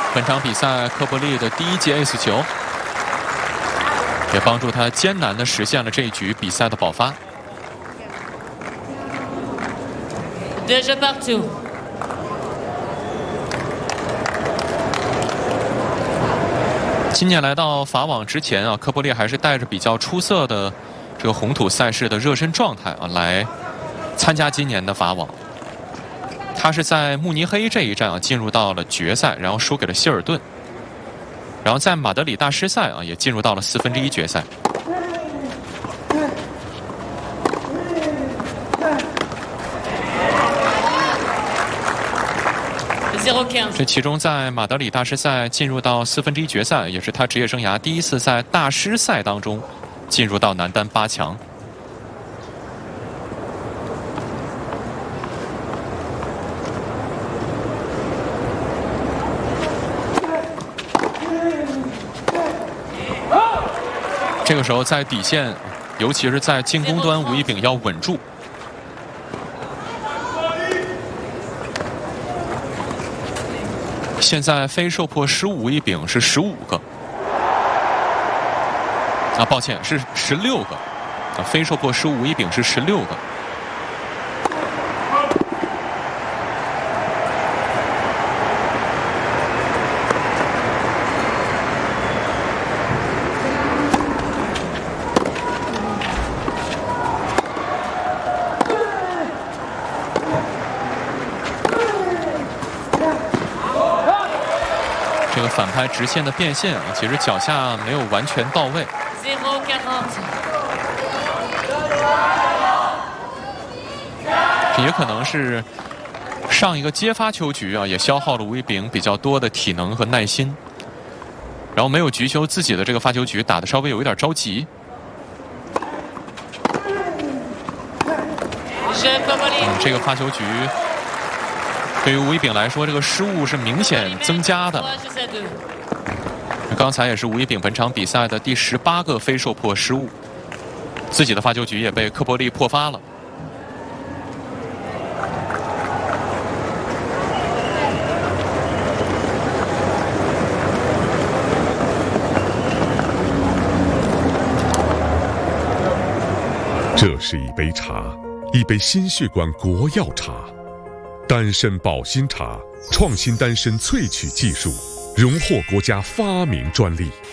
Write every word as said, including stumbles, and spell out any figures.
本场比赛科波利的第一记 ace 球，也帮助他艰难地实现了这一局比赛的爆发。 Deux jeux partout。 今年来到法网之前啊，科波利还是带着比较出色的这个红土赛事的热身状态啊来参加今年的法网。他是在慕尼黑这一站啊进入到了决赛，然后输给了希尔顿，然后在马德里大师赛啊也进入到了四分之一决赛。这其中在马德里大师赛进入到四分之一决赛，也是他职业生涯第一次在大师赛当中进入到男单八强。这个时候在底线，尤其是在进攻端，吴一丙要稳住。现在非受迫失误，吴一丙是十五个，啊，抱歉是十六个，啊，非受迫失误，吴一丙是十六个。这个反拍直线的变线啊，其实脚下没有完全到位。这也可能是上一个接发球局啊，也消耗了吴一丙比较多的体能和耐心，然后没有局球自己的这个发球局打得稍微有一点着急。嗯，这个发球局对于吴一丙来说，这个失误是明显增加的。刚才也是吴一丙本场比赛的第十八个非受迫失误，自己的发球局也被科波利破发了。 这是一杯茶，一杯心血管国药茶。丹参保心茶，创新丹参萃取技术，荣获国家发明专利。